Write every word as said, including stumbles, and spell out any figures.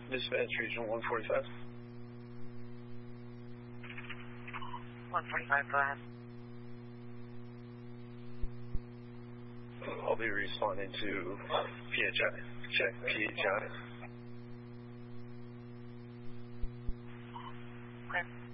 Dispatch Regional one forty-five. one forty-five, go ahead. I'll be responding to P H I. Check P H I. Okay.